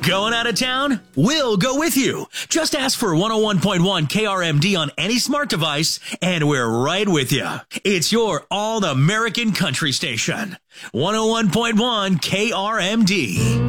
Going out of town? We'll go with you. Just ask for 101.1 KRMD on any smart device, and we're right with you. It's your all-American country station. 101.1 KRMD.